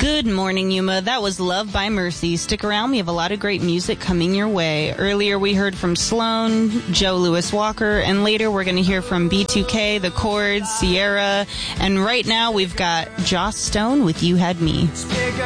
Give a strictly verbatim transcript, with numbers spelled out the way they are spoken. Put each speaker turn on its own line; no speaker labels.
Good morning, Yuma. That was Love by Mercy. Stick around. We have a lot of great music coming your way. Earlier, we heard from Sloan, Joe Louis Walker, and later we're going to hear from B two K, The Chords, Sierra, and right now we've got Joss Stone with You Had Me.